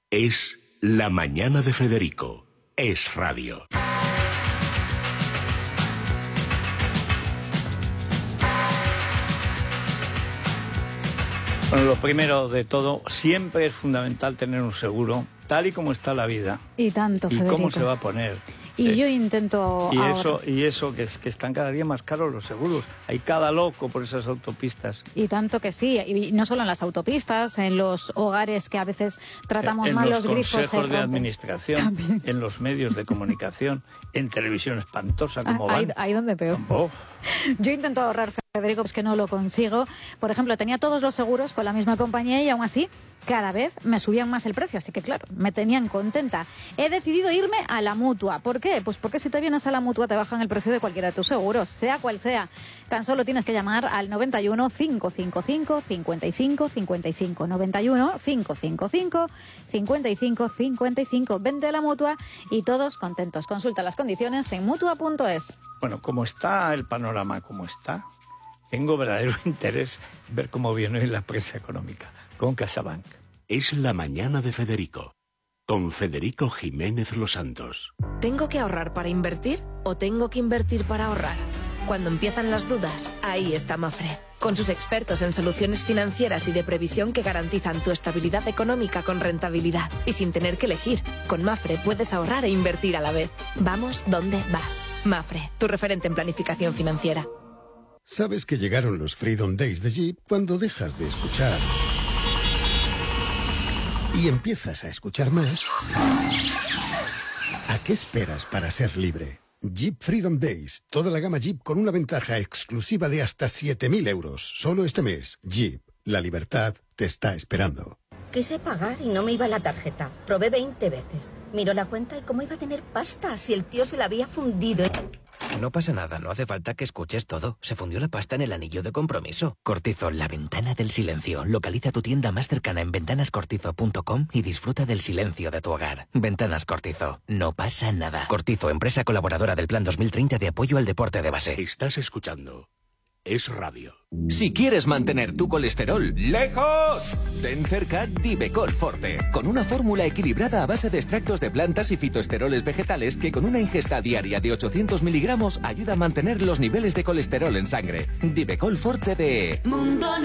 Es La Mañana de Federico. Es radio. Bueno, lo primero de todo, siempre es fundamental tener un seguro, tal y como está la vida. Y tanto, ¿Y Federico? cómo se va a poner? Y yo intento Y eso que están cada día más caros los seguros. Hay cada loco por esas autopistas. Y tanto que sí, y no solo en las autopistas, en los hogares que a veces tratamos mal los grifos. En los consejos de administración, también. En los medios de comunicación, en televisión espantosa como van. Ahí donde peor. Oh. Yo intento ahorrar, Federico, es que no lo consigo. Por ejemplo, tenía todos los seguros con la misma compañía y aún así cada vez me subían más el precio, así que claro, me tenían contenta. He decidido irme a la Mutua. ¿Por qué? Pues porque si te vienes a la Mutua te bajan el precio de cualquiera de tus seguros, sea cual sea. Tan solo tienes que llamar al 91 555 55 55. 91 555 55 55. Vente a la Mutua y todos contentos. Consulta las condiciones en Mutua.es. Bueno, como está el panorama, como está, tengo verdadero interés en ver cómo viene hoy la prensa económica con CaixaBank. Es La Mañana de Federico, con Federico Jiménez Los Santos. ¿Tengo que ahorrar para invertir o tengo que invertir para ahorrar? Cuando empiezan las dudas, ahí está Mafre, con sus expertos en soluciones financieras y de previsión que garantizan tu estabilidad económica con rentabilidad y sin tener que elegir. Con Mafre puedes ahorrar e invertir a la vez. Vamos donde vas. Mafre, tu referente en planificación financiera. ¿Sabes que llegaron los Freedom Days de Jeep cuando dejas de escuchar y empiezas a escuchar más? ¿A qué esperas para ser libre? Jeep Freedom Days. Toda la gama Jeep con una ventaja exclusiva de hasta 7.000 euros. Solo este mes. Jeep. La libertad te está esperando. Quise pagar y no me iba la tarjeta. Probé 20 veces. Miró la cuenta y cómo iba a tener pasta si el tío se la había fundido. No pasa nada, no hace falta que escuches todo. Se fundió la pasta en el anillo de compromiso. Cortizo, la ventana del silencio. Localiza tu tienda más cercana en ventanascortizo.com y disfruta del silencio de tu hogar. Ventanas Cortizo. No pasa nada. Cortizo, empresa colaboradora del Plan 2030 de apoyo al deporte de base. Estás escuchando Es Radio. Si quieres mantener tu colesterol lejos, ten cerca Divecol Forte, con una fórmula equilibrada a base de extractos de plantas y fitoesteroles vegetales que con una ingesta diaria de 800 miligramos ayuda a mantener los niveles de colesterol en sangre. Divecol Forte de Mundo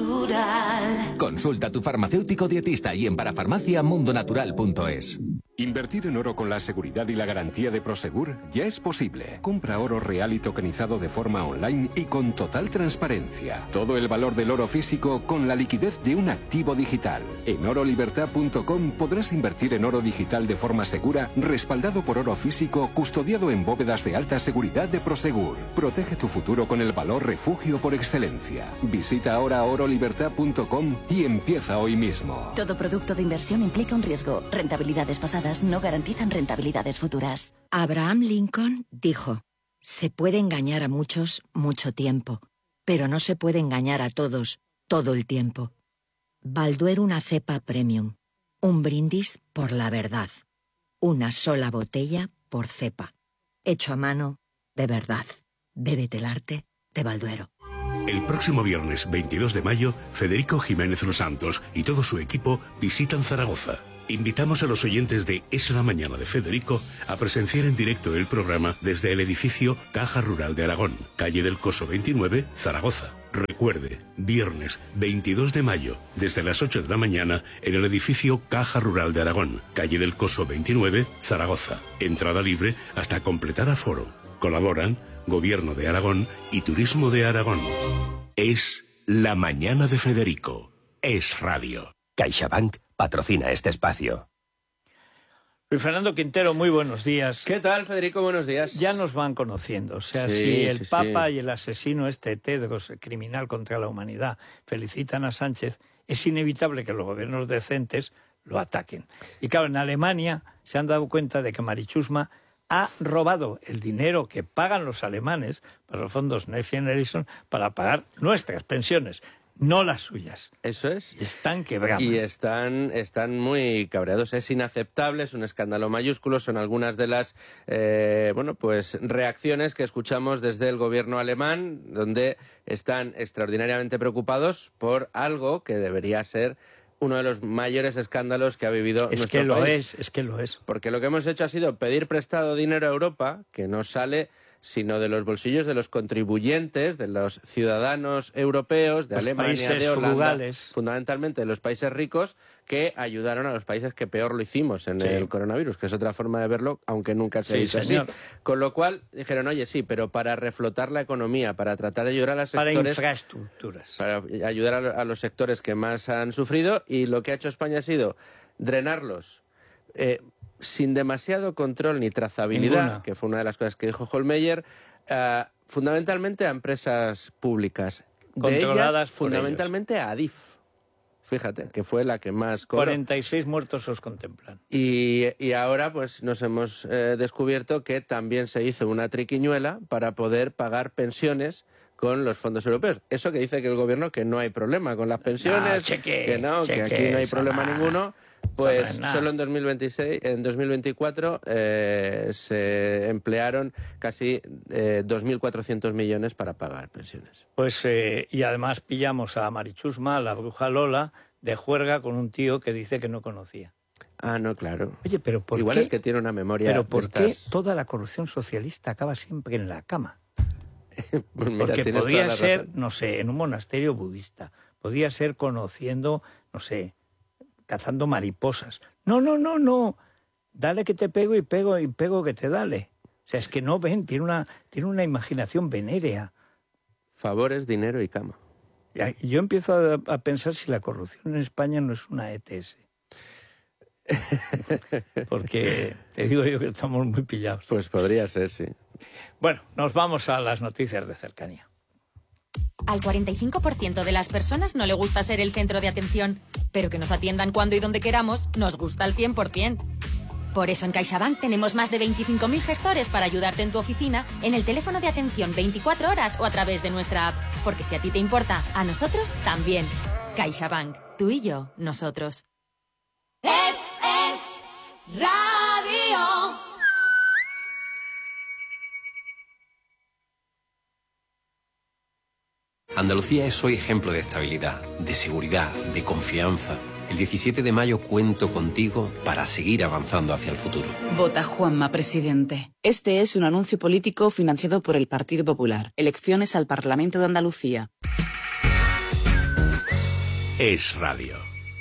Natural. Consulta a tu farmacéutico dietista y en parafarmaciamundonatural.es. Invertir en oro con la seguridad y la garantía de Prosegur ya es posible. Compra oro real y tokenizado de forma online y con total transparencia. Todo el valor del oro físico con la liquidez de un activo digital. En orolibertad.com podrás invertir en oro digital de forma segura, respaldado por oro físico, custodiado en bóvedas de alta seguridad de Prosegur. Protege tu futuro con el valor refugio por excelencia. Visita ahora orolibertad.com y empieza hoy mismo. Todo producto de inversión implica un riesgo. Rentabilidades pasadas no garantizan rentabilidades futuras. Abraham Lincoln dijo: se puede engañar a muchos mucho tiempo, pero no se puede engañar a todos todo el tiempo. Balduero, una cepa premium. Un brindis por la verdad. Una sola botella por cepa. Hecho a mano de verdad. Bébete el arte de Balduero. El próximo viernes 22 de mayo, Federico Jiménez Los Santos y todo su equipo visitan Zaragoza. Invitamos a los oyentes de Es la Mañana de Federico a presenciar en directo el programa desde el edificio Caja Rural de Aragón, calle del Coso 29, Zaragoza. Recuerde, viernes 22 de mayo, desde las 8 de la mañana, en el edificio Caja Rural de Aragón, calle del Coso 29, Zaragoza. Entrada libre hasta completar aforo. Colaboran Gobierno de Aragón y Turismo de Aragón. Es La Mañana de Federico. Es radio. CaixaBank patrocina este espacio. Luis Fernando Quintero, muy buenos días. ¿Qué tal, Federico? Buenos días. Ya nos van conociendo. O sea, Sí, si el sí, Papa sí. y el asesino Tedros, criminal contra la humanidad, felicitan a Sánchez, es inevitable que los gobiernos decentes lo ataquen. Y claro, en Alemania se han dado cuenta de que Marichusma ha robado el dinero que pagan los alemanes para los fondos Next Generation para pagar nuestras pensiones, no las suyas. Eso es. Y están quebrados. Y están muy cabreados. Es inaceptable, es un escándalo mayúsculo. Son algunas de las reacciones que escuchamos desde el gobierno alemán, donde están extraordinariamente preocupados por algo que debería ser uno de los mayores escándalos que ha vivido nuestro país. Es que lo es. Porque lo que hemos hecho ha sido pedir prestado dinero a Europa, que no sale sino de los bolsillos de los contribuyentes, de los ciudadanos europeos, de Alemania, de Holanda, frugales, fundamentalmente de los países ricos, que ayudaron a los países que peor lo hicimos en el coronavirus, que es otra forma de verlo, aunque nunca se hizo así. Con lo cual dijeron, oye, sí, pero para reflotar la economía, para tratar de ayudar a los sectores... Para infraestructuras. Para ayudar a los sectores que más han sufrido, y lo que ha hecho España ha sido drenarlos sin demasiado control ni trazabilidad, que fue una de las cosas que dijo Hohlmeier, fundamentalmente a empresas públicas. Controladas de ellas, fundamentalmente a Adif. Fíjate, que fue la que más cobró. 46 muertos os contemplan. Y ahora pues nos hemos descubierto que también se hizo una triquiñuela para poder pagar pensiones con los fondos europeos. Eso que dice que el gobierno que no hay problema con las pensiones, que aquí no hay problema ninguno. Pues solo en 2024 se emplearon casi 2.400 millones para pagar pensiones. Pues y además pillamos a Marichusma, la bruja Lola, de juerga con un tío que dice que no conocía. Ah, no, claro. Oye, pero ¿por Igual qué? Es que tiene una memoria. Pero ¿por qué toda la corrupción socialista acaba siempre en la cama? Pues mira, porque podría ser, no sé, en un monasterio budista, podría ser conociendo, no sé, cazando mariposas. No. Dale que te pego y pego que te dale. O sea, es que no ven, tiene una imaginación venérea. Favores, dinero y cama. Y yo empiezo a pensar si la corrupción en España no es una ETS. Porque te digo yo que estamos muy pillados. Pues podría ser, sí. Bueno, nos vamos a las noticias de cercanía. Al 45% de las personas no le gusta ser el centro de atención, pero que nos atiendan cuando y donde queramos nos gusta al 100%. Por eso en CaixaBank tenemos más de 25.000 gestores para ayudarte en tu oficina, en el teléfono de atención 24 horas o a través de nuestra app. Porque si a ti te importa, a nosotros también. CaixaBank, tú y yo, nosotros. Es Radio. Andalucía es hoy ejemplo de estabilidad, de seguridad, de confianza. El 17 de mayo cuento contigo para seguir avanzando hacia el futuro. Vota Juanma, presidente. Este es un anuncio político financiado por el Partido Popular. Elecciones al Parlamento de Andalucía. Es Radio.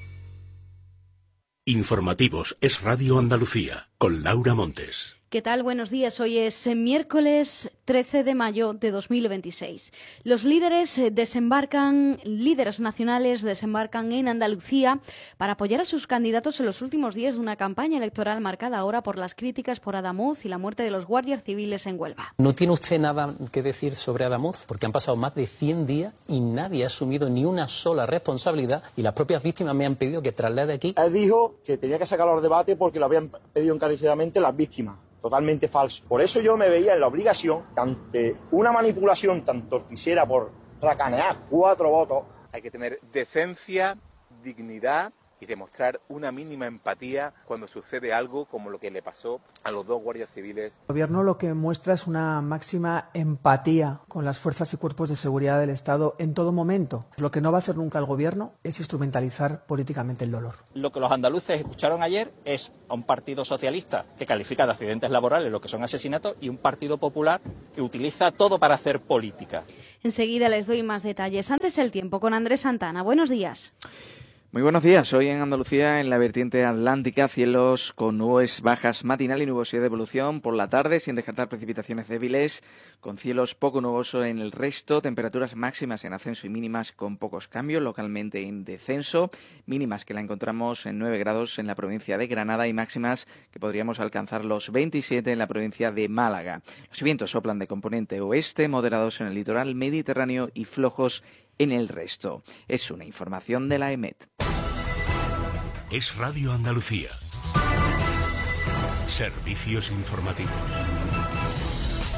Informativos Es Radio Andalucía, con Laura Montes. ¿Qué tal? Buenos días. Hoy es miércoles 13 de mayo de 2026. Los líderes nacionales desembarcan en Andalucía para apoyar a sus candidatos en los últimos días de una campaña electoral marcada ahora por las críticas por Adamuz y la muerte de los guardias civiles en Huelva. ¿No tiene usted nada que decir sobre Adamuz? Porque han pasado más de 100 días y nadie ha asumido ni una sola responsabilidad y las propias víctimas me han pedido que traslade aquí. Él dijo que tenía que sacarlo al debate porque lo habían pedido encarecidamente las víctimas. Totalmente falso. Por eso yo me veía en la obligación, que ante una manipulación tan torticera por racanear 4 votos... Hay que tener decencia, dignidad y demostrar una mínima empatía cuando sucede algo como lo que le pasó a los 2 guardias civiles. El gobierno lo que muestra es una máxima empatía con las fuerzas y cuerpos de seguridad del Estado en todo momento. Lo que no va a hacer nunca el gobierno es instrumentalizar políticamente el dolor. Lo que los andaluces escucharon ayer es a un partido socialista que califica de accidentes laborales lo que son asesinatos y un partido popular que utiliza todo para hacer política. Enseguida les doy más detalles. Antes el tiempo con Andrés Santana. Buenos días. Muy buenos días. Hoy en Andalucía, en la vertiente atlántica, cielos con nubes bajas matinal y nubosidad de evolución por la tarde, sin descartar precipitaciones débiles, con cielos poco nubosos en el resto, temperaturas máximas en ascenso y mínimas con pocos cambios, localmente en descenso, mínimas que la encontramos en 9 grados en la provincia de Granada y máximas que podríamos alcanzar los 27 en la provincia de Málaga. Los vientos soplan de componente oeste, moderados en el litoral mediterráneo y flojos en el resto. Es una información de la EMET. Es Radio Andalucía. Servicios informativos.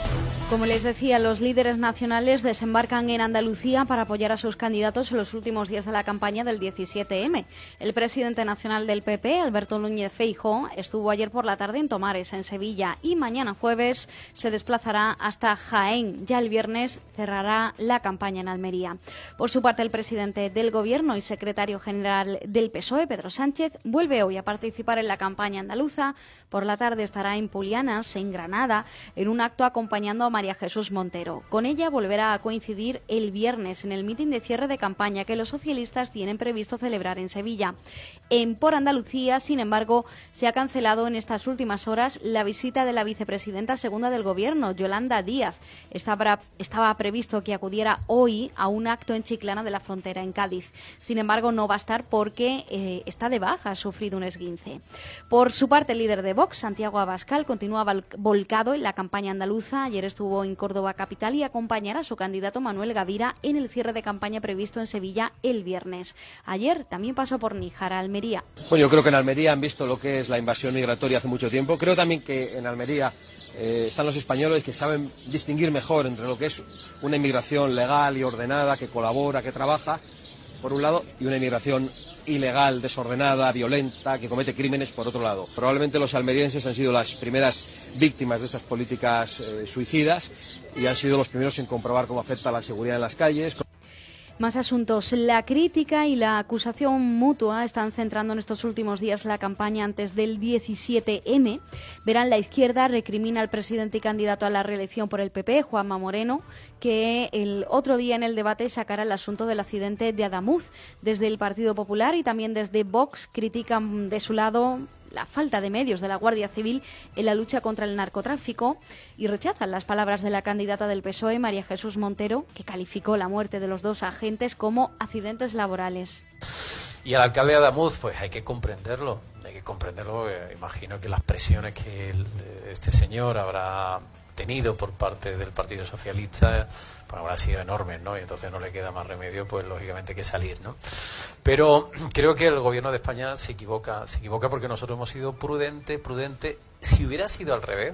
Como les decía, los líderes nacionales desembarcan en Andalucía para apoyar a sus candidatos en los últimos días de la campaña del 17M. El presidente nacional del PP, Alberto Núñez Feijóo, estuvo ayer por la tarde en Tomares, en Sevilla, y mañana jueves se desplazará hasta Jaén. Ya el viernes cerrará la campaña en Almería. Por su parte, el presidente del Gobierno y secretario general del PSOE, Pedro Sánchez, vuelve hoy a participar en la campaña andaluza. Por la tarde estará en Pulianas, en Granada, en un acto acompañando a María Jesús Montero. Con ella volverá a coincidir el viernes en el mitin de cierre de campaña que los socialistas tienen previsto celebrar en Sevilla. En Por Andalucía, sin embargo, se ha cancelado en estas últimas horas la visita de la vicepresidenta segunda del Gobierno, Yolanda Díaz. Estaba previsto que acudiera hoy a un acto en Chiclana de la Frontera, en Cádiz. Sin embargo, no va a estar porque está de baja, ha sufrido un esguince. Por su parte, el líder de Vox, Santiago Abascal, continúa volcado en la campaña andaluza. Ayer estuvo en Córdoba capital y acompañará a su candidato Manuel Gavira en el cierre de campaña previsto en Sevilla el viernes. Ayer también pasó por Níjar, Almería. Bueno, yo creo que en Almería han visto lo que es la invasión migratoria hace mucho tiempo. Creo también que en Almería están los españoles que saben distinguir mejor entre lo que es una inmigración legal y ordenada, que colabora, que trabaja, por un lado, y una inmigración ilegal, desordenada, violenta, que comete crímenes por otro lado. Probablemente los almerienses han sido las primeras víctimas de estas políticas suicidas y han sido los primeros en comprobar cómo afecta a la seguridad en las calles. Más asuntos. La crítica y la acusación mutua están centrando en estos últimos días la campaña antes del 17M. Verán, la izquierda recrimina al presidente y candidato a la reelección por el PP, Juanma Moreno, que el otro día en el debate sacará el asunto del accidente de Adamuz. Desde el Partido Popular y también desde Vox critican de su lado la falta de medios de la Guardia Civil en la lucha contra el narcotráfico y rechazan las palabras de la candidata del PSOE, María Jesús Montero, que calificó la muerte de los dos agentes como accidentes laborales. Y al alcalde de Adamuz, pues hay que comprenderlo, imagino que las presiones que este señor habrá tenido por parte del Partido Socialista pues habrá sido enormes, ¿no? Y entonces no le queda más remedio, pues lógicamente, que salir, ¿no? Pero creo que el gobierno de España se equivoca porque nosotros hemos sido prudente. Si hubiera sido al revés,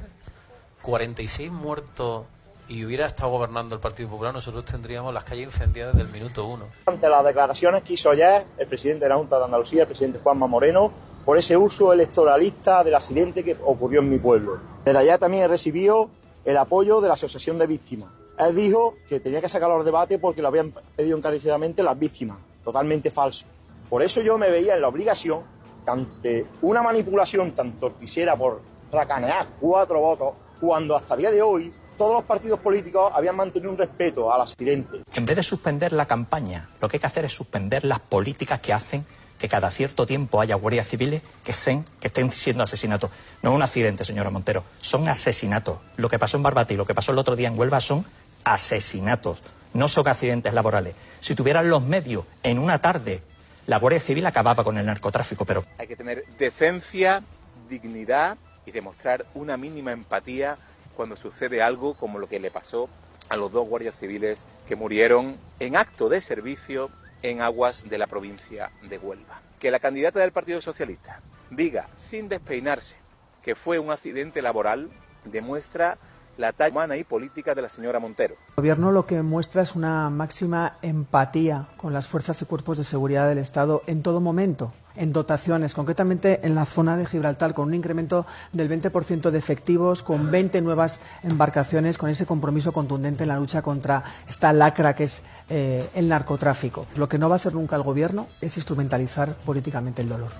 46 muertos y hubiera estado gobernando el Partido Popular, nosotros tendríamos las calles incendiadas desde el minuto 1. Ante las declaraciones que hizo ayer el presidente de la Junta de Andalucía, el presidente Juanma Moreno, por ese uso electoralista del accidente que ocurrió en mi pueblo. Desde allá también he recibido el apoyo de la Asociación de Víctimas. Él dijo que tenía que sacar los debates porque lo habían pedido encarecidamente las víctimas. Totalmente falso. Por eso yo me veía en la obligación que ante una manipulación tan torticera por racanear 4 votos, cuando hasta el día de hoy todos los partidos políticos habían mantenido un respeto al accidente. En vez de suspender la campaña, lo que hay que hacer es suspender las políticas que hacen que cada cierto tiempo haya guardias civiles que estén siendo asesinatos. No es un accidente, señora Montero, son asesinatos. Lo que pasó en Barbate y lo que pasó el otro día en Huelva son asesinatos, no son accidentes laborales. Si tuvieran los medios en una tarde, la Guardia Civil acababa con el narcotráfico, pero... Hay que tener decencia, dignidad y demostrar una mínima empatía cuando sucede algo como lo que le pasó a los 2 guardias civiles que murieron en acto de servicio en aguas de la provincia de Huelva. Que la candidata del Partido Socialista diga, sin despeinarse, que fue un accidente laboral, demuestra la talla humana y política de la señora Montero. El Gobierno lo que muestra es una máxima empatía con las fuerzas y cuerpos de seguridad del Estado en todo momento, en dotaciones, concretamente en la zona de Gibraltar, con un incremento del 20% de efectivos, con 20 nuevas embarcaciones, con ese compromiso contundente en la lucha contra esta lacra que es el narcotráfico. Lo que no va a hacer nunca el Gobierno es instrumentalizar políticamente el dolor.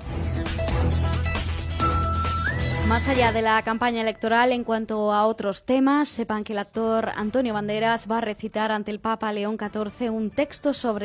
Más allá de la campaña electoral, en cuanto a otros temas, sepan que el actor Antonio Banderas va a recitar ante el Papa León XIV un texto sobre